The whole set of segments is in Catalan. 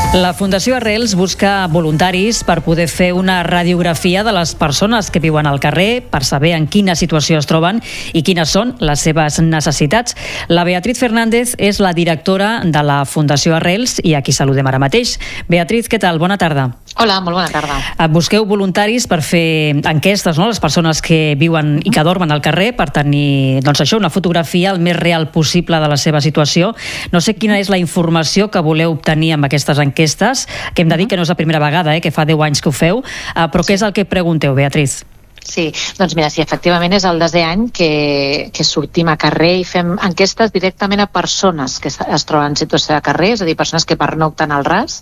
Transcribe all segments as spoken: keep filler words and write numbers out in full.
La Fundació Arrels busca voluntaris per poder fer una radiografia de les persones que viuen al carrer, per saber en quina situació es troben i quines són les seves necessitats. La Beatriz Fernández és la directora de la Fundació Arrels i aquí saludem ara mateix. Beatriz, què tal? Bona tarda. Hola, molt bona tarda. Busqueu voluntaris per fer enquestes, no?, les persones que viuen i que dormen al carrer, per tenir, doncs això, una fotografia el més real possible de la seva situació. No sé quina és la informació que voleu obtenir amb aquestes enquestes, que hem de dir que no és la primera vegada, eh, que fa deu anys que ho feu, però què és el que pregunteu, Beatriz? Sí, doncs mira, sí, efectivament és el desè any que, que sortim a carrer i fem enquestes directament a persones que es troben en situació de carrer, és a dir, persones que pernocten al ras.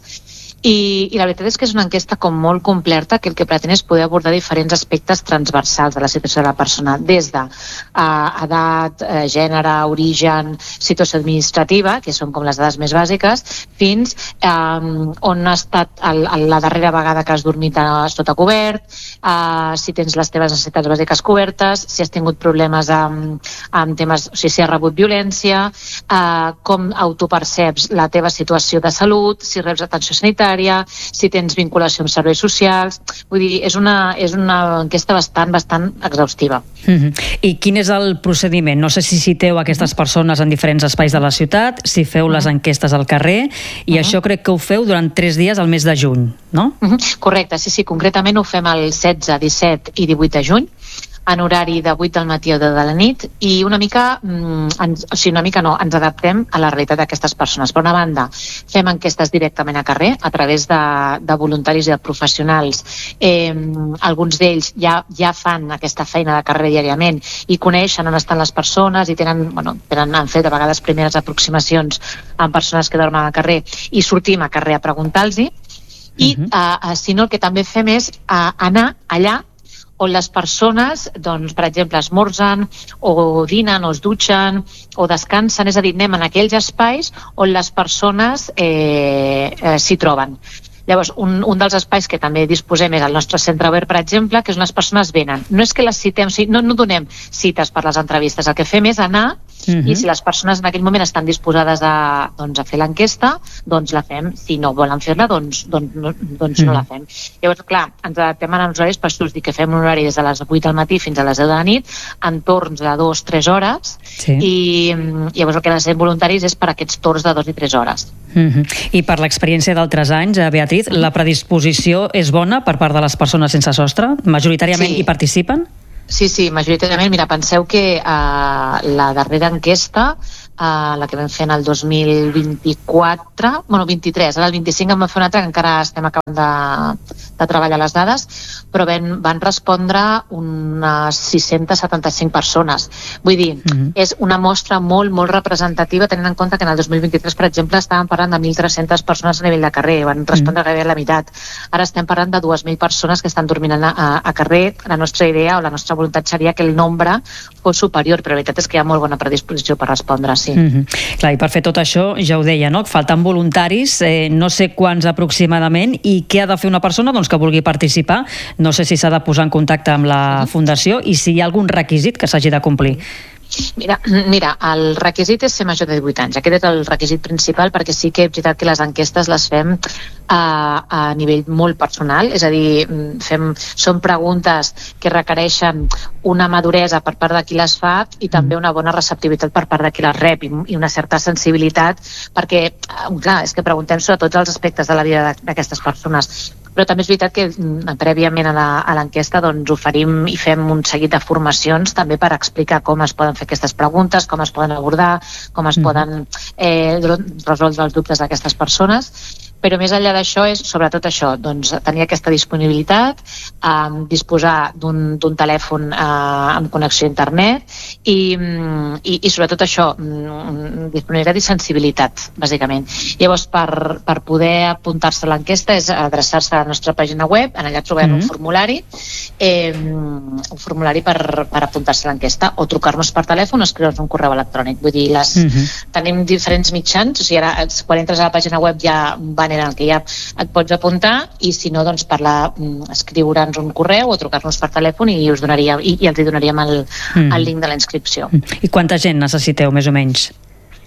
I, i la veritat és que és una enquesta com molt completa que el que pretén és poder abordar diferents aspectes transversals de la situació de la persona, des de uh, edat, uh, gènere, origen, situació administrativa, que són com les dades més bàsiques, fins um, on ha estat el, el, la darrera vegada que has dormit a, sota cobert, uh, si tens les teves necessitats bàsiques cobertes, si has tingut problemes amb, amb temes, o sigui, si has rebut violència, uh, com autoperceps la teva situació de salut, si reps atenció sanitària, si tens vinculació amb serveis socials. Vull dir, és una, és una enquesta bastant, bastant exhaustiva. Mm-hmm. I quin és el procediment? No sé si citeu aquestes persones en diferents espais de la ciutat, si feu les enquestes al carrer, i uh-huh. això crec que ho feu durant tres dies al mes de juny, no? Uh-huh. Correcte, sí, sí, concretament ho fem el setze, disset i divuit de juny, en horari de vuit del matí o de la nit, i una mica, ens, o sigui, una mica no, ens adaptem a la realitat d'aquestes persones. Per una banda, fem enquestes directament a carrer, a través de, de voluntaris i de professionals. Eh, alguns d'ells ja, ja fan aquesta feina de carrer diàriament i coneixen on estan les persones i tenen, bueno, tenen, han fet a vegades primeres aproximacions amb persones que dormen al carrer i sortim a carrer a preguntar-los-hi. I, uh-huh. eh, si no, el que també fem és eh, anar allà on les persones, doncs, per exemple, esmorzen o dinen o es dutxen o descansen, és a dir, anem en aquells espais on les persones eh, eh, s'hi troben. Llavors, un, un dels espais que també disposem és el nostre centre obert, per exemple, que és on les persones venen. No és que les citem, o sigui, no, no donem cites per les entrevistes, el que fem és anar uh-huh. i si les persones en aquell moment estan disposades a, doncs, a fer l'enquesta, doncs la fem. Si no volen fer-la, doncs, doncs, no, doncs uh-huh. no la fem. Llavors, clar, ens adaptem als horaris, per això us dic que fem un horari des de les vuit del matí fins a les deu de la nit, en torns de dos a tres hores, sí. i llavors el que necessitem voluntaris és per aquests torns de dos i tres hores. Uh-huh. I per l'experiència d'altres anys, Beatriz, la predisposició és bona per part de les persones sense sostre? Majoritàriament sí. hi participen? Sí, sí, majoritàriament. Mira, penseu que uh, la darrera enquesta, uh, la que vam fer en el dos mil vint-i-quatre, bueno, vint-i-tres, ara el vint-i-cinc en vam fer una altra, que encara estem acabant de, de treballar les dades, però van, van respondre unes sis-centes setanta-cinc persones. Vull dir, mm-hmm. és una mostra molt, molt representativa, tenint en compte que en el dos mil vint-i-tres, per exemple, estàvem parlant de mil tres-centes persones a nivell de carrer, van respondre mm-hmm. gairebé la meitat. Ara estem parlant de dues mil persones que estan dormint a, a, a carrer. La nostra idea o la nostra voluntat seria que el nombre fos superior, però la veritat és que hi ha molt bona predisposició per respondre, sí. Mm-hmm. Clar, i per fer tot això, ja ho deia, no? Falten voluntaris, eh, no sé quants aproximadament, i què ha de fer una persona doncs, que vulgui participar? No sé si s'ha de posar en contacte amb la mm-hmm. Fundació i si hi ha algun requisit que s'hagi de complir. Mira, mira, el requisit és ser major de divuit anys. Aquest és el requisit principal, perquè sí que és veritat que les enquestes les fem a, a nivell molt personal, és a dir, fem, són preguntes que requereixen una maduresa per part de qui les fa i també una bona receptivitat per part de qui les rep i, i una certa sensibilitat, perquè, clar, és que preguntem sobre tots els aspectes de la vida d'aquestes persones. Però també és veritat que prèviament a l'enquesta doncs, oferim i fem un seguit de formacions també per explicar com es poden fer aquestes preguntes, com es poden abordar, com es mm. poden eh, resoldre els dubtes d'aquestes persones. Però més enllà d'això és sobretot això, doncs, tenir aquesta disponibilitat, eh, disposar d'un telèfon eh, amb connexió a internet i, i, i sobretot això, disponibilitat i sensibilitat, bàsicament. Llavors, per, per poder apuntar-se a l'enquesta és adreçar-se a la nostra pàgina web, en allà trobem mm-hmm. un formulari, eh, un formulari per, per apuntar-se a l'enquesta, o trucar-nos per telèfon o escriure'ns un correu electrònic. Vull dir, les, mm-hmm. tenim diferents mitjans, o sigui, ara quan entres a la pàgina web ja van en el que ja et pots apuntar i si no, doncs parlar, escriure'ns un correu o trucar-nos per telèfon i us donaria, i, i els donaríem el, mm. el link de la inscripció. I quanta gent necessiteu, més o menys?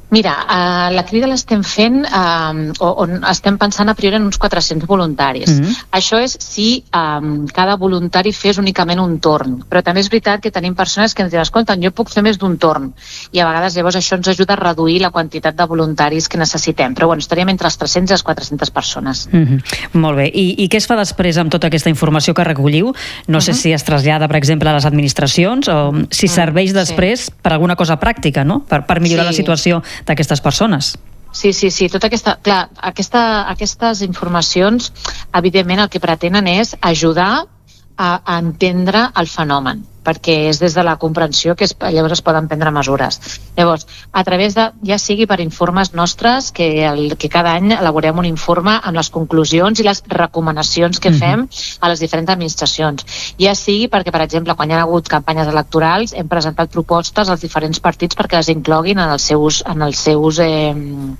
Mira, uh, la crida l'estem fent, uh, on estem pensant a priori en uns quatre-cents voluntaris. Mm-hmm. Això és si um, cada voluntari fes únicament un torn. Però també és veritat que tenim persones que ens diuen, escolta, jo puc fer més d'un torn. I a vegades llavors això ens ajuda a reduir la quantitat de voluntaris que necessitem. Però bueno, estaríem entre les tres-centes i les quatre-centes persones. Mm-hmm. Molt bé. I, I què es fa després amb tota aquesta informació que recolliu? No mm-hmm. sé si es trasllada, per exemple, a les administracions o si serveix mm, després sí. per alguna cosa pràctica, no? Per, per millorar sí. la situació d'aquestes persones. Sí, sí, sí. Tota aquesta, clar, aquesta, aquestes informacions, evidentment, el que pretenen és ajudar a, a entendre el fenomen, perquè és des de la comprensió que es, llavors es poden prendre mesures. Llavors, a través de, ja sigui per informes nostres, que, el, que cada any elaborem un informe amb les conclusions i les recomanacions que fem a les diferents administracions. Ja sigui perquè, per exemple, quan hi ha hagut campanyes electorals, hem presentat propostes als diferents partits perquè les incloguin en els seus, en els seus eh,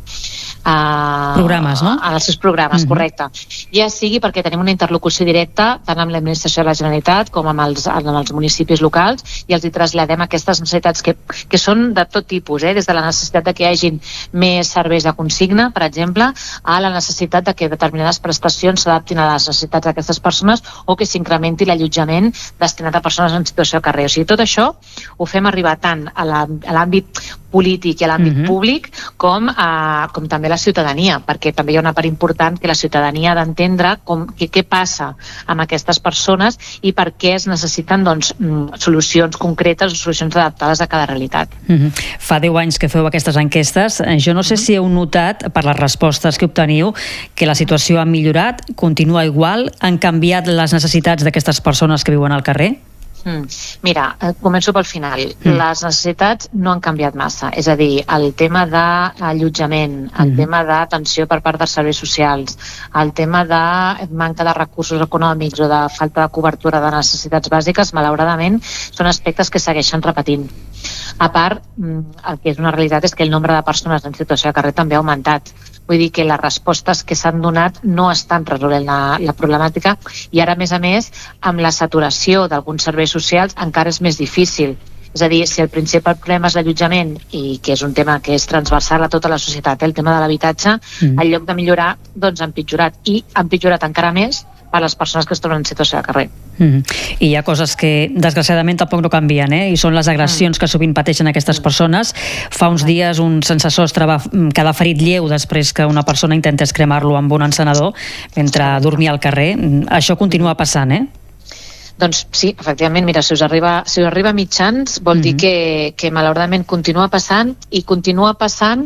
Uh, programes, no? En els seus programes, uh-huh. correcte. Ja sigui perquè tenim una interlocució directa tant amb l'administració de la Generalitat com amb els, amb els municipis locals i els hi traslladem aquestes necessitats que, que són de tot tipus, eh? Des de la necessitat de que hi hagin més serveis de consigna, per exemple, a la necessitat de que determinades prestacions s'adaptin a les necessitats d'aquestes persones o que s'incrementi l'allotjament destinat a persones en situació de carrer. O sigui, tot això ho fem arribar tant a l'àmbit polític i a l'àmbit uh-huh. públic com, a, com també la ciutadania, perquè també hi ha una part important que la ciutadania ha d'entendre com, què, què passa amb aquestes persones i per què es necessiten doncs, solucions concretes o solucions adaptades a cada realitat. Uh-huh. Fa deu anys que feu aquestes enquestes. Jo no sé uh-huh. si heu notat, per les respostes que obteniu, que la situació ha millorat, continua igual, han canviat les necessitats d'aquestes persones que viuen al carrer? Mm. Mira, començo pel final. Mm. Les necessitats no han canviat massa. És a dir, el tema d'allotjament, el mm. tema d'atenció per part dels serveis socials, el tema de manca de recursos econòmics o de falta de cobertura de necessitats bàsiques, malauradament, són aspectes que segueixen repetint. A part, el que és una realitat és que el nombre de persones en situació de carrer també ha augmentat. Vull dir que les respostes que s'han donat no estan resolent la, la problemàtica i ara, a més a més, amb la saturació d'alguns serveis socials encara és més difícil. És a dir, si el principal problema és l'allotjament i que és un tema que és transversal a tota la societat, el tema de l'habitatge, mm. en lloc de millorar, doncs ha empitjorat i ha empitjorat encara més per les persones que es troben en situació de carrer. Mm. I hi ha coses que desgraciadament tampoc no canvien, eh? I són les agressions mm. que sovint pateixen aquestes persones. Fa uns dies un sense sostre va quedar ferit lleu després que una persona intentés cremar-lo amb un encenedor mentre dormia al carrer. Això continua passant, eh? Doncs sí, efectivament, mira, si us arriba, si us arriba mitjans vol mm-hmm. dir que, que malauradament continua passant i continua passant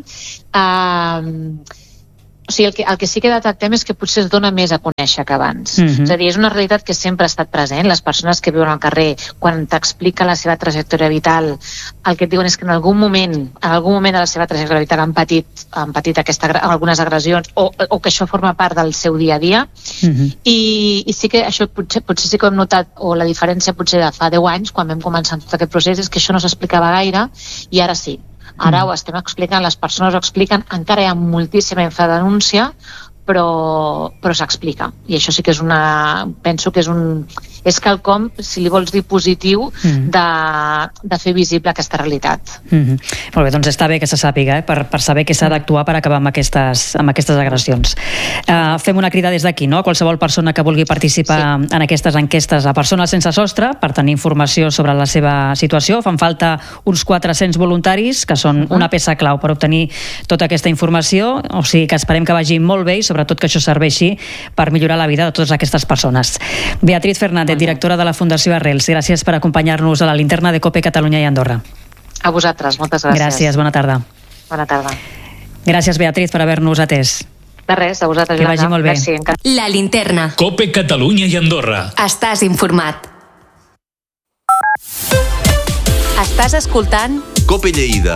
eh, o sigui, el que, el que sí que detectem és que potser es dona més a conèixer que abans. Mm-hmm. És a dir, és una realitat que sempre ha estat present. Les persones que viuen al carrer, quan t'explica la seva trajectòria vital, el que et diuen és que en algun moment, en algun moment de la seva trajectòria vital han patit, han patit aquesta, algunes agressions o, o que això forma part del seu dia a dia. Mm-hmm. I, i sí que això potser, potser sí que ho hem notat, o la diferència potser de fa deu anys, quan vam començar tot aquest procés, és que això no s'explicava gaire i ara sí. Ara ho estem explicant, les persones ho expliquen, encara hi ha moltíssima infradenúncia, però, però s'explica. I això sí que és una... penso que és un... és quelcom, si li vols dir positiu, mm. de, de fer visible aquesta realitat. Mm-hmm. Molt bé, doncs està bé que se sàpiga, eh? per, per saber que s'ha d'actuar per acabar amb aquestes, amb aquestes agressions. Uh, fem una crida des d'aquí, no? Qualsevol persona que vulgui participar sí. en aquestes enquestes a persones sense sostre, per tenir informació sobre la seva situació. Fan falta uns quatre-cents voluntaris, que són una peça clau per obtenir tota aquesta informació, o sigui que esperem que vagi molt bé i sobretot que això serveixi per millorar la vida de totes aquestes persones. Beatriz Fernández, directora de la Fundació Arrels, gràcies per acompanyar-nos a la linterna de COPE Catalunya i Andorra. A vosaltres, moltes gràcies. Gràcies, bona tarda. Bona tarda. Gràcies, Beatriz, per haver-nos atès. De res, a vosaltres. Que vagi molt bé. Merci, la linterna. COPE Catalunya i Andorra. Estàs informat. Estàs escoltant COPE Lleida,